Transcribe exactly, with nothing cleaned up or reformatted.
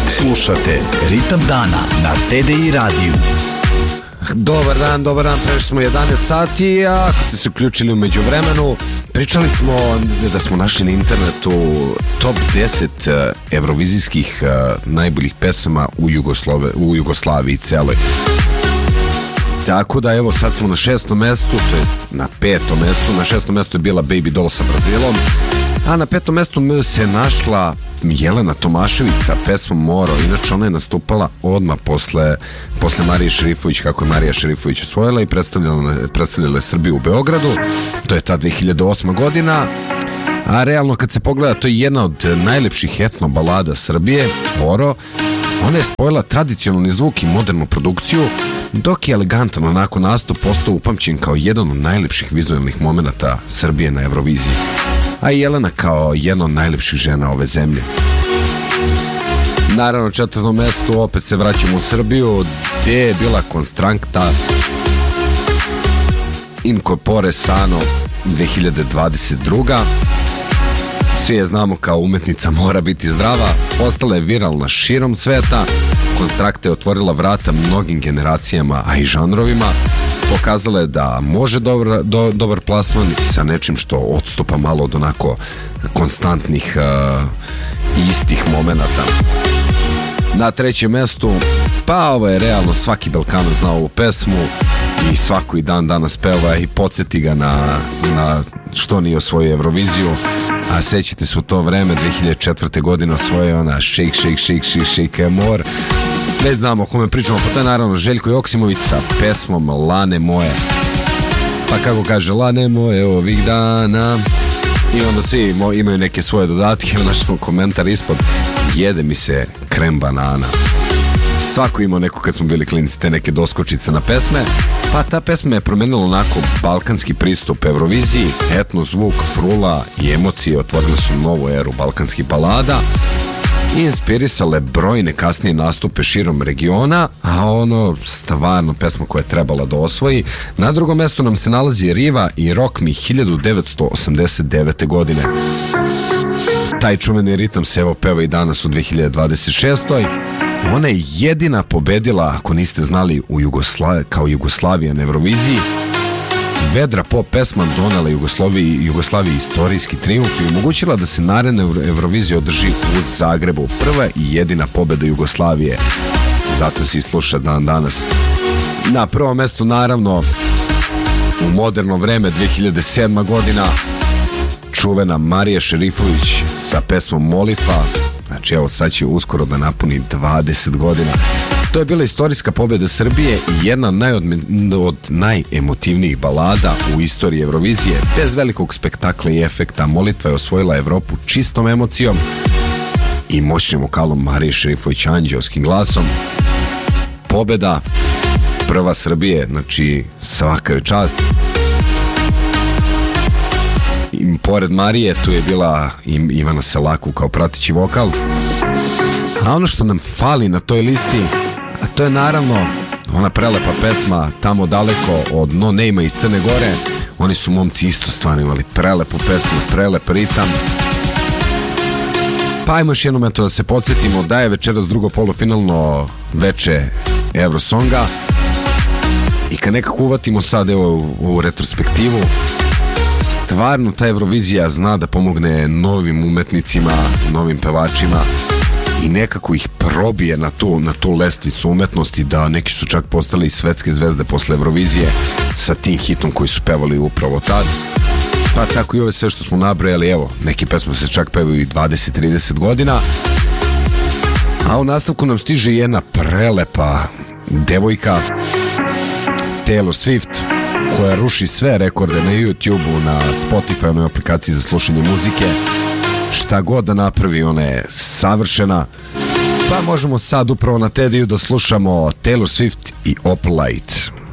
Slušate Ritam dana na T D I radiju. Dobar dan, dobar dan, prešli smo jedanaest sati, a ako ste se uključili u međuvremenu, pričali smo da smo našli na internetu top deset evrovizijskih najboljih pesama u, Jugoslove, u Jugoslaviji celoj. Tako da evo sad smo na šestom mestu, to jest na petom mestu. Na šestom mestu je bila Baby Doll sa Brazilom, a na petom mestu se našla Jelena Tomašević sa pesmom Moro. Inače ona je nastupala odmah posle, posle Marije Šerifović, kako je Marija Šerifović osvojila i predstavljala, predstavljala Srbiju u Beogradu. To je ta dve hiljade osma godina. A realno kad se pogleda, to je jedna od najlepših etno balada Srbije, Oro. Ona je spojila tradicionalni zvuk i modernu produkciju, dok je elegantan onako nastup postao upamćen kao jedan od najlepših vizualnih momenata Srbije na Euroviziji. A i Jelena kao jedna od najlepših žena ove zemlje. Naravno, četvrtom mestu opet se vraćamo u Srbiju, gdje je bila Konstrakta Incorpore Sano dve hiljade dvadeset druga. Svi je znamo kao umetnica mora biti zdrava, postala je viralna širom sveta. Konstrakta je otvorila vrata mnogim generacijama, a i žanrovima. Pokazala je da može dobar, do, dobar plasman i sa nečim što odstupa malo od onako konstantnih uh, istih momenata. Na trećem mestu, pa ovo je realno, svaki Balkanac zna ovu pesmu i svako i dan danas peva i podsjeti ga na, na što nije osvojio Euroviziju. A sećate se u to vreme dve hiljade četvrte godine osvojio ona Shake, Shake, Shake, Shake, Shake More. Već znamo o kome pričamo, pa to je naravno Željko Joksimović sa pesmom Lane moje. Pa kako kaže, Lane moje ovih dana. I onda svi imaju neke svoje dodatke. Našli smo komentar ispod, jede mi se krem banana. Svako imao neko kad smo bili klinici te neke doskočice na pesme. Pa ta pesma je promenila onako balkanski pristup Euroviziji, etno zvuk, frula i emocije otvorile su novu eru balkanskih balada i inspirisale brojne kasnije nastupe širom regiona, a ono stvarno pesma koja je trebala da osvoji. Na drugom mjestu nam se nalazi Riva i Rock Me hiljadu devetsto osamdeset devete godine. Taj čuveni ritam se evo peva i danas u dve hiljade dvadeset šestoj. Ona je jedina pobedila, ako niste znali, u Jugosla... kao Jugoslavija na Euroviziji. Vedra pop pesma donela Jugoslaviji, Jugoslaviji istorijski trijumf i omogućila da se naredna Eurovizija održi u Zagrebu. Prva i jedina pobeda Jugoslavije. Zato se i sluša dan danas. Na prvom mjestu, naravno, u moderno vreme, dve hiljade sedma godina, čuvena Marija Šerifović sa pesmom Molitva. Znači evo sad će uskoro da napuni dvadeset godina. To je bila istorijska pobjeda Srbije i jedna od najemotivnijih balada u istoriji Eurovizije. Bez velikog spektakla i efekta Molitva je osvojila Evropu čistom emocijom i moćnim vokalom Marije Šerifović anđelskim glasom. Pobjeda prva Srbije, znači svaka je čast. I pored Marije tu je bila Ivana Selaku kao pratići vokal. A ono što nam fali na toj listi, a to je naravno ona prelepa pesma Tamo daleko od No Name iz Crne Gore. Oni su momci isto stvarno imali prelepu pesmu, prelep ritam. Pa ajmo još jednom eto da se podsjetimo da je večeras drugo polufinalno veče Eurosonga. I kad nekako uvatimo sad evo u retrospektivu, stvarno ta Eurovizija zna da pomogne novim umetnicima, novim pevačima i nekako ih probije na tu, na tu lestvicu umetnosti, da neki su čak postali svetske zvezde posle Eurovizije sa tim hitom koji su pevali upravo tad. Pa tako i ove sve što smo nabrojali, evo, neki pesme se čak pevaju i dvadeset do trideset godina. A u nastavku nam stiže jedna prelepa devojka, Taylor Swift, koja ruši sve rekorde na YouTube-u, na Spotify, onoj aplikaciji za slušanje muzike. Šta god da napravi, ona je savršena. Pa možemo sad upravo na T D I-u da slušamo Taylor Swift i Opalite.